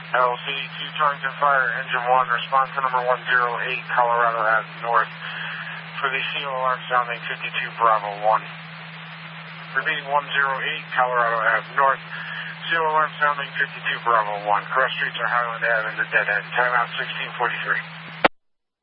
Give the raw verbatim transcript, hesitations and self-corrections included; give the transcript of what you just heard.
L C two Torrington Fire, Engine one, respond to number one zero eight, Colorado Avenue North, for the C O alarm sounding fifty-two Bravo one. Repeating one zero eight, Colorado Avenue North, C O alarm sounding fifty-two Bravo one. Cross streets are Highland Avenue, the dead end. Timeout sixteen forty-three.